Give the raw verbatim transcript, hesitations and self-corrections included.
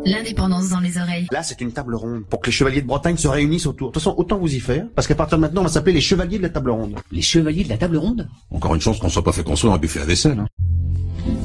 L'indépendance dans les oreilles. Là, c'est une table ronde pour que les chevaliers de Bretagne se réunissent autour. De toute façon, autant vous y faire, parce qu'à partir de maintenant, on va s'appeler les chevaliers de la table ronde. Les chevaliers de la table ronde? Encore une chance qu'on soit pas fait construire un buffet à vaisselle. Hein.